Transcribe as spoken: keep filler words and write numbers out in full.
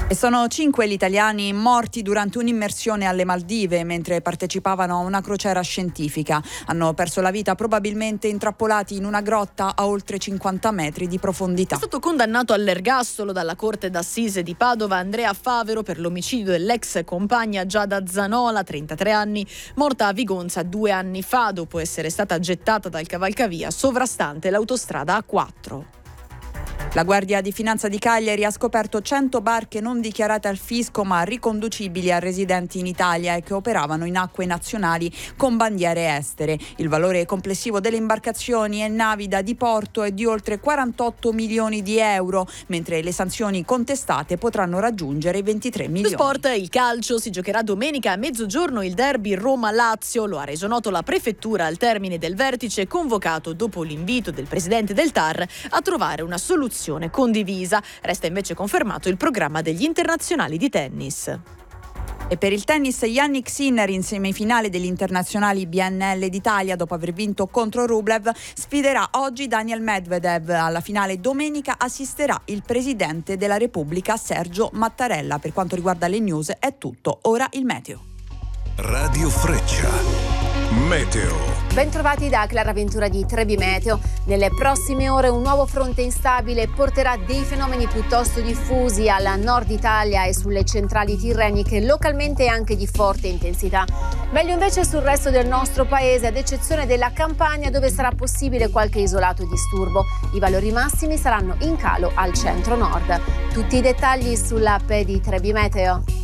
E sono cinque gli italiani morti durante un'immersione alle Maldive mentre partecipavano a una crociera scientifica. Hanno perso la vita probabilmente intrappolati in una grotta a oltre cinquanta metri di profondità. È stato condannato all'ergastolo dalla Corte d'Assise di Padova Andrea Favero per l'omicidio dell'ex compagna Giada Zanola, trentatré anni, morta a Vigonza due anni fa dopo essere stata gettata dal cavalcavia sovrastante l'autostrada A quattro. La Guardia di Finanza di Cagliari ha scoperto cento barche non dichiarate al fisco ma riconducibili a residenti in Italia e che operavano in acque nazionali con bandiere estere. Il valore complessivo delle imbarcazioni e navi da diporto è di oltre quarantotto milioni di euro, mentre le sanzioni contestate potranno raggiungere i ventitré milioni. Lo sport, il calcio, si giocherà domenica a mezzogiorno il derby Roma-Lazio. Lo ha reso noto la prefettura al termine del vertice convocato dopo l'invito del presidente del T A R a trovare una soluzione condivisa. Resta invece confermato il programma degli internazionali di tennis. E per il tennis, Jannik Sinner in semifinale degli internazionali B N L d'Italia dopo aver vinto contro Rublev sfiderà oggi Daniel Medvedev. Alla finale domenica assisterà il presidente della Repubblica Sergio Mattarella. Per quanto riguarda le news è tutto. Ora il meteo. Radio Freccia. Meteo. Bentrovati da Clara Ventura di Trebi Meteo. Nelle prossime ore un nuovo fronte instabile porterà dei fenomeni piuttosto diffusi al nord Italia e sulle centrali tirreniche, localmente anche di forte intensità. Meglio invece sul resto del nostro paese, ad eccezione della Campania, dove sarà possibile qualche isolato disturbo. I valori massimi saranno in calo al centro-nord. Tutti i dettagli sull'app di Trebi Meteo.